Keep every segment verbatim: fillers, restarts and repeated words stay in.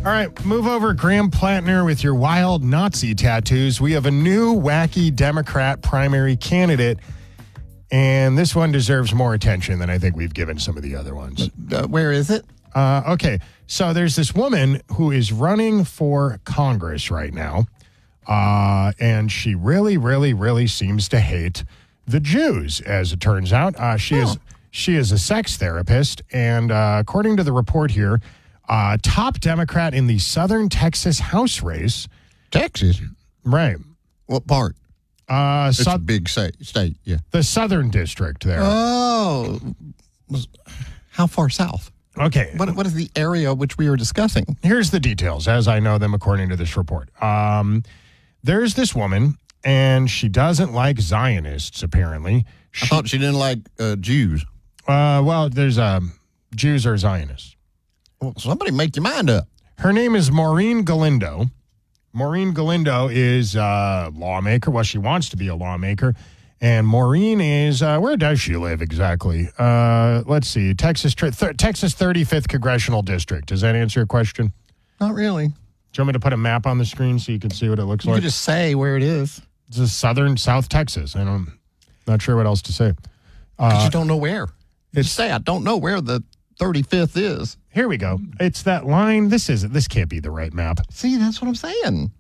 All right, move over, Graham Plattner, with your wild Nazi tattoos. We have a new wacky Democrat primary candidate, and this one deserves more attention than I think we've given some of the other ones. Uh, where is it? Uh, okay, so there's this woman who is running for Congress right now, uh, and she really, really, really seems to hate the Jews, as it turns out. Uh, she, oh. is, she is a sex therapist, and uh, according to the report here, Uh, top Democrat in the Southern Texas House race. Texas? Right. What part? Uh, it's su- a big state, state, yeah. The Southern District there. Oh. How far south? Okay. What What is the area which we are discussing? Here's the details, as I know them according to this report. Um, there's this woman, and she doesn't like Zionists, apparently. She, I thought she didn't like uh, Jews. Uh, well, there's um, Jews or Zionists. Well, somebody make your mind up. Her name is Maureen Galindo. Maureen Galindo is a lawmaker. Well, she wants to be a lawmaker. And Maureen is, uh, where does she live exactly? Uh, let's see, Texas th- Texas thirty-fifth Congressional District. Does that answer your question? Not really. Do you want me to put a map on the screen so you can see what it looks you like? You could just say where it is. This is southern South Texas. I don't, not sure what else to say. Because uh, you don't know where. It's, just say, I don't know where the thirty-fifth is. Here we go. It's that line. This isn't. This can't be the right map. See, that's what I'm saying.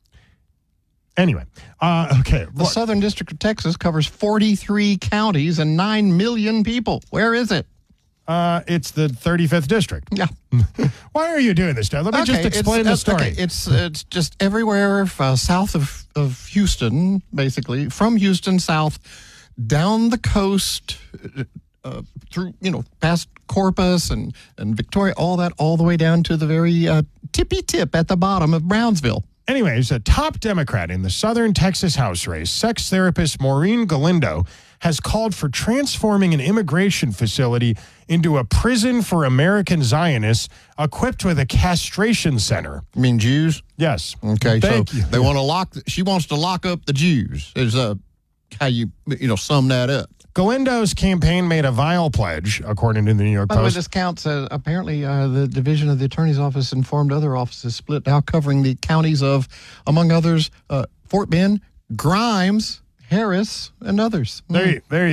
Anyway, uh, okay. The Look. Southern District of Texas covers forty-three counties and nine million people. Where is it? Uh, it's the thirty-fifth District. Yeah. Why are you doing this, Dad? Let me okay, just explain the story. Okay, it's it's just everywhere uh, south of, of Houston, basically. From Houston south, down the coast, uh, through, you know, past Corpus and, and Victoria, all that, all the way down to the very uh, tippy tip at the bottom of Brownsville. Anyways, a top Democrat in the Southern Texas House race, sex therapist Maureen Galindo, has called for transforming an immigration facility into a prison for American Zionists equipped with a castration center. You mean Jews? Yes. Okay, Thank so you. they want to lock, she wants to lock up the Jews, is uh, how you, you know, sum that up. Galindo's campaign made a vile pledge, according to the New York By the way, Post. this counts. Uh, apparently, uh, the Division of the Attorney's Office informed other offices split now covering the counties of, among others, uh, Fort Bend, Grimes, Harris, and others. There you, there you